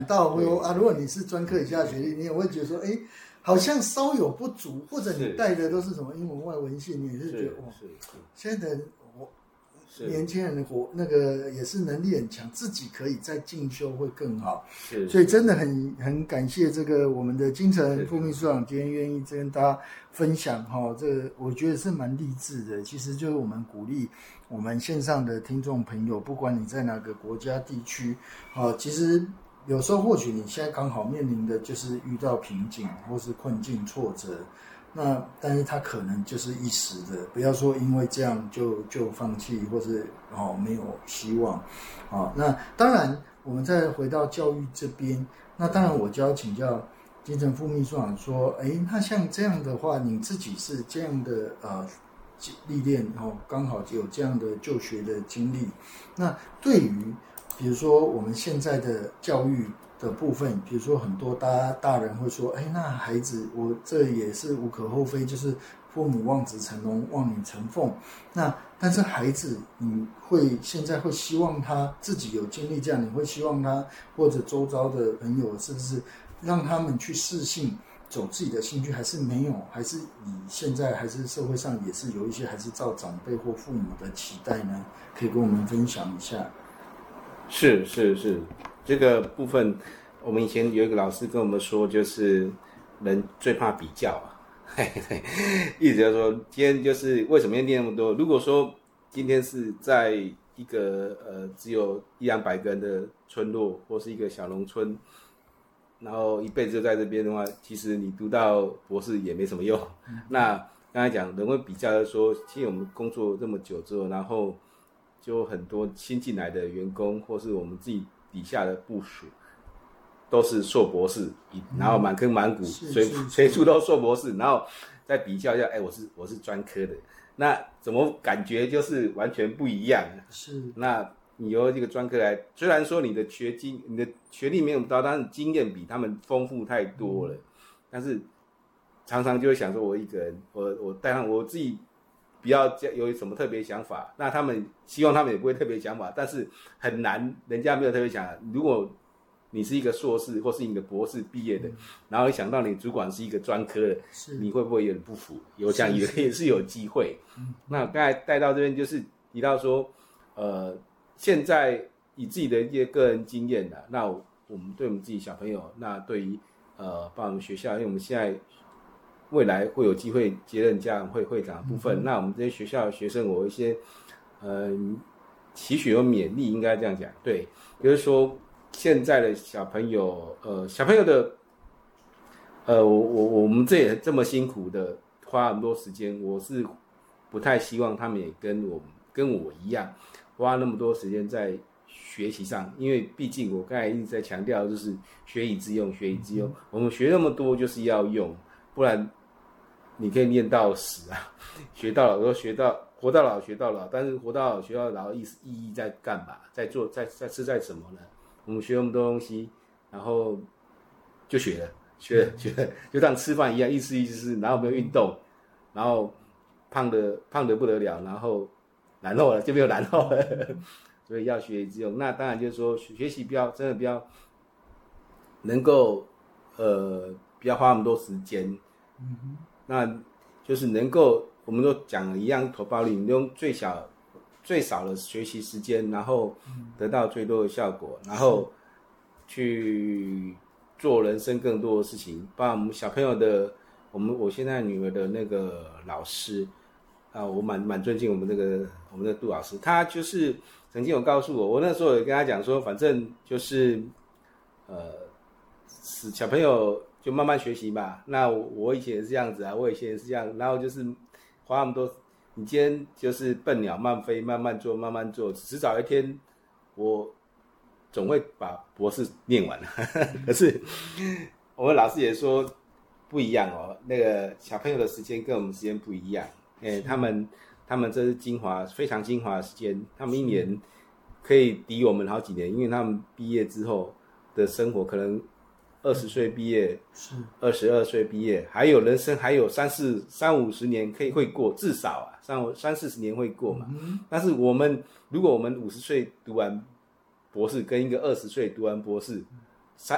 到说啊，如果你是专科以下学历，你也会觉得说，哎，好像稍有不足，或者你带的都是什么英文外文系，你也是觉得哇，现在的年轻人的那个也是能力很强，自己可以再进修会更好。所以真的很感谢这个我们的金城副秘书长今天愿意跟大家分享哈，这个我觉得是蛮励志的。其实就是我们鼓励我们线上的听众朋友，不管你在哪个国家地区，其实有时候或许你现在刚好面临的就是遇到瓶颈或是困境挫折。那但是他可能就是一时的，不要说因为这样就放弃，或是没有希望，那当然我们再回到教育这边，那当然我就要请教金城副秘书长说，那像这样的话，你自己是这样的历练刚好有这样的就学的经历，那对于比如说我们现在的教育的部分，比如说很多大人会说，那孩子，我这也是无可厚非，就是父母望子成龙，望女成凤。那但是孩子，你现在会希望他自己有经历这样，你会希望他或者周遭的朋友，是不是让他们去适性走自己的兴趣，还是没有？还是你现在还是社会上也是有一些还是照长辈或父母的期待呢？可以跟我们分享一下。 是，这个部分，我们以前有一个老师跟我们说，就是人最怕比较啊，一直就说，今天就是为什么要念那么多？如果说今天是在一个只有100-200个人的村落，或是一个小农村，然后一辈子就在这边的话，其实你读到博士也没什么用。那刚才讲人会比较说，其实我们工作这么久之后，然后就很多新进来的员工，或是我们自己底下的部属，都是硕博士，然后满坑满谷，随处都硕博士，然后再比较一下，我是专科的，那怎么感觉就是完全不一样？ 是， 那你由这个专科来，虽然说你的学历没有高，但是经验比他们丰富太多了，但是常常就会想说，我一个人，我带上我自己。不要有什么特别想法，那他们希望他们也不会特别想法，但是很难，人家没有特别想法。如果你是一个硕士或是一个博士毕业的，然后想到你主管是一个专科的，你会不会有点不服？有这样也是有机会。那刚才带到这边就是提到说，现在以自己的一些个人经验的，那我们对我们自己小朋友，那对于包括我们学校，因为我们现在。未来会有机会接任家长会会长的部分，那我们这些学校的学生，我有一些期许和勉励，应该这样讲，对，就是说现在的小朋友，小朋友的，我们这也这么辛苦的花很多时间，我是不太希望他们也跟我一样花那么多时间在学习上，因为毕竟我刚才一直在强调，就是学以致用，学以致用，我们学那么多就是要用，不然。你可以念到死啊，学到老学到活到老学到老，但是活到老学到老意义在干嘛？在做在什么呢？我们学那么多东西，然后就学了，就像吃饭一样，一吃，然后没有运动，然后胖的不得了，然后了就没有然后了，所以要学以致用。那当然就是说学习真的不要能够不要花那么多时间。那就是能够，我们都讲一样投报率，你用最少的学习时间，然后得到最多的效果，然后去做人生更多的事情。把我们小朋友的，我现在女儿的那个老师啊，我蛮尊敬我们的杜老师，他就是曾经有告诉我那时候有跟他讲说，反正就是小朋友。就慢慢学习吧。那我以前也是这样子啊，我以前也是这样，然后就是花那么多，你今天就是笨鸟慢飞，慢慢做，迟早一天我总会把博士念完了。可是我们老师也说不一样哦，那个小朋友的时间跟我们时间不一样，他们这是非常精华的时间，他们一年可以抵我们好几年，因为他们毕业之后的生活可能。20岁毕业，是22岁毕业，还有人生还有30-50年会过，至少啊30-40年会过嘛。但是如果我们50岁读完博士，跟一个20岁读完博士，